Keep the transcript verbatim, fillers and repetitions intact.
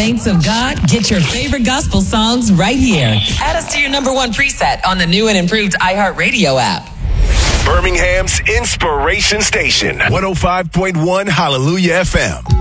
saints of God, get your favorite gospel songs right here. Add us to your number one preset on the new and improved iHeartRadio app. Birmingham's Inspiration Station, one oh five point one Hallelujah F M.